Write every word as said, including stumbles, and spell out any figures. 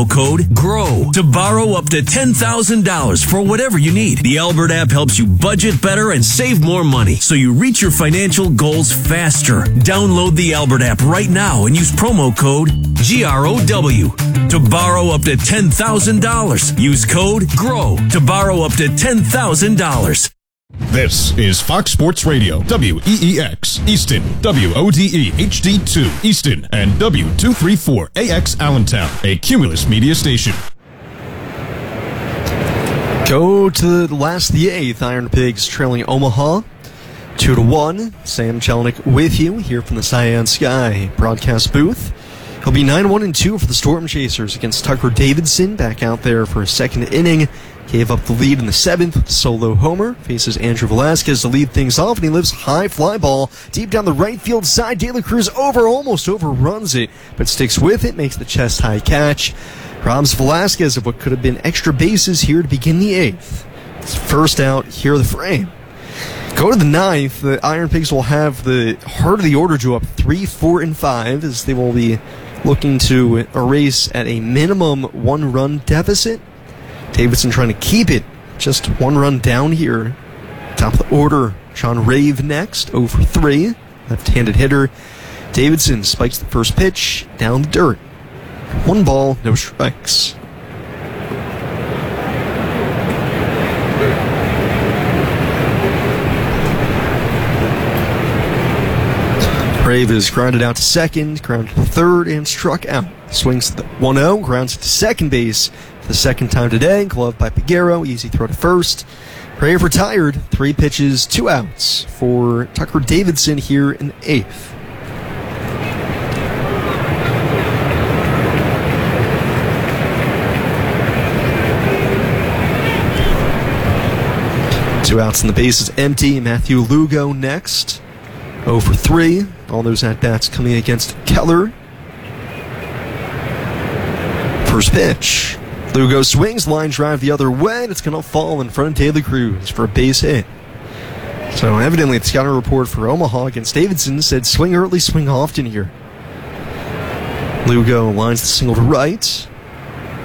Code GROW to borrow up to ten thousand dollars for whatever you need. The Albert app helps you budget better and save more money so you reach your financial goals faster. Download the Albert app right now and use promo code G R O W to borrow up to ten thousand dollars. Use code GROW to borrow up to ten thousand dollars. This is Fox Sports Radio, W E E X, Easton, W O D E H D two, Easton, and W two thirty-four A X Allentown, a Cumulus media station. Go to the last of the eighth. Iron Pigs trailing Omaha two to one. Sam Jelinek with you here from the Cyan Sky broadcast booth. He'll be nine one and two for the Storm Chasers against Tucker Davidson, back out there for a second inning. Gave up the lead in the seventh with a solo homer. Faces Andrew Velasquez to lead things off, and he lives high fly ball deep down the right field side. De La Cruz over, almost overruns it, but sticks with it, makes the chest high catch. Robs Velasquez of what could have been extra bases here to begin the eighth. It's first out, here the frame. Go to the ninth. The Iron Pigs will have the heart of the order go up three, four, and five, as they will be looking to erase at a minimum one-run deficit. Davidson trying to keep it just one run down here. Top of the order, Sean Rave next, oh for three. Left-handed hitter. Davidson spikes the first pitch down the dirt. One ball, no strikes. Rave is grounded out to second, grounded to third, and struck out. Swings to the one oh, grounds it to second base for the second time today. Gloved by Piguero, easy throw to first. Rave retired, three pitches, two outs for Tucker Davidson here in the eighth. Two outs and the base is empty. Matthew Lugo next, oh for three. All those at-bats coming against Keller. First pitch. Lugo swings, line drive the other way, and it's going to fall in front of De La Cruz for a base hit. So evidently the scouting report for Omaha against Davidson said swing early, swing often here. Lugo lines the single to right.